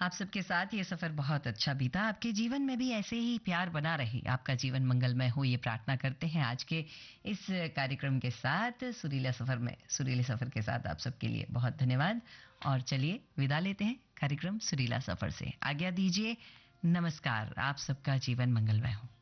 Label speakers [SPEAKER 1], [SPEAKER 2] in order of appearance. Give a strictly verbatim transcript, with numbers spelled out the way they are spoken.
[SPEAKER 1] आप सबके साथ ये सफ़र बहुत अच्छा बीता। आपके जीवन में भी ऐसे ही प्यार बना रहे, आपका जीवन मंगलमय हो, ये प्रार्थना करते हैं। आज के इस कार्यक्रम के साथ सुरीला सफ़र में सुरीले सफ़र के साथ आप सबके लिए बहुत धन्यवाद। और चलिए विदा लेते हैं कार्यक्रम सुरीला सफ़र से। आज्ञा दीजिए, नमस्कार। आप सबका जीवन मंगलमय हो।